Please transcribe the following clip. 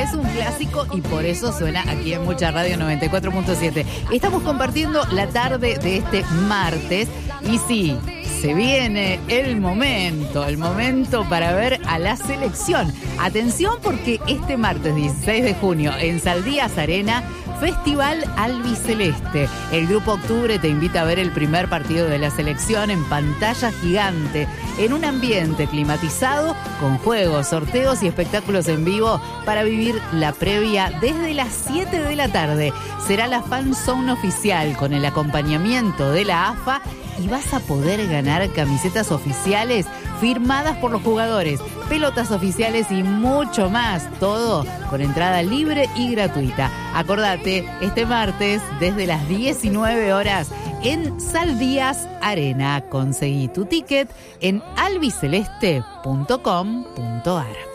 Es un clásico y por eso suena aquí en Mucha Radio 94.7. Estamos compartiendo la tarde de este martes y sí, se viene el momento para ver a la selección. Atención porque este martes 16 de junio en Saldías Arena, Festival Albiceleste. El Grupo Octubre te invita a ver el primer partido de la selección en pantalla gigante, en un ambiente climatizado, con juegos, sorteos y espectáculos en vivo para vivir la previa desde las 7 de la tarde. Será la Fan Zone oficial con el acompañamiento de la AFA y vas a poder ganar camisetas oficiales firmadas por los jugadores, pelotas oficiales y mucho más. Todo con entrada libre y gratuita. Acordate, este martes desde las 19 horas en Saldías Arena. Conseguí tu ticket en albiceleste.com.ar.